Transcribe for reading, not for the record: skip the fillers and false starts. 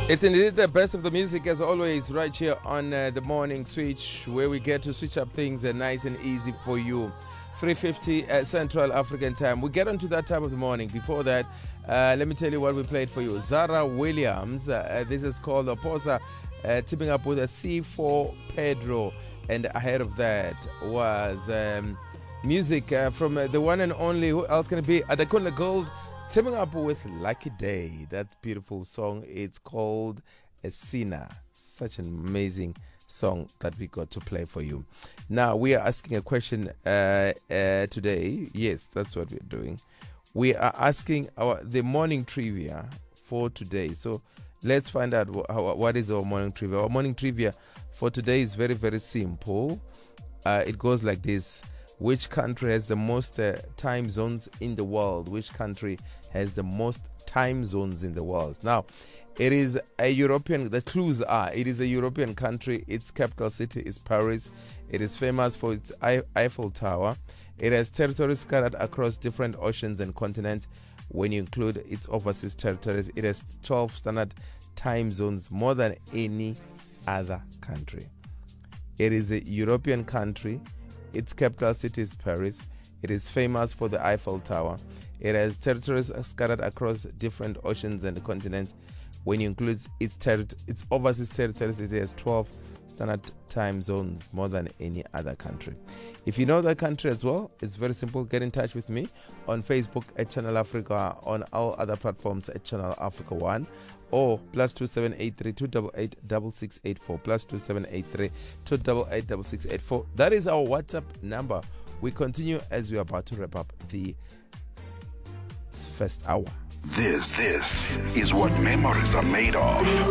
It's indeed the best of the music as always right here on the Morning Switch, where we get to switch up things nice and easy for you. 3:50 Central African time. We get onto that time of the morning. Before that, let me tell you what we played for you. Zara Williams, this is called Oposa, teaming up with a C4 Pedro. And ahead of that was music from the one and only, who else can it be? Adekunle Gold, teaming up with Lucky Day. That beautiful song, it's called Esina. Such an amazing song that we got to play for you. Now, we are asking a question today. Yes, that's what we're doing. We are asking the morning trivia for today. So let's find out what is our morning trivia. Our morning trivia for today is very, very simple. It goes like this. Which country has the most time zones in the world? Which country has the most time zones in the world? Now, it is a European, the clues are, it is a European country. Its capital city is Paris. It is famous for its Eiffel Tower. It has territories scattered across different oceans and continents. When you include its overseas territories, it has 12 standard time zones, more than any other country. It is a European country. Its capital city is Paris. It is famous for the Eiffel Tower. It has territories scattered across different oceans and continents. When you include its overseas territories, it has 12 standard time zones, more than any other country. If you know that country as well, it's very simple. Get in touch with me on Facebook at Channel Africa, on all other platforms at Channel Africa 1, or +2783 288 6684, +2783 288 6684. That is our WhatsApp number. We continue as we are about to wrap up the first hour. This is what memories are made of.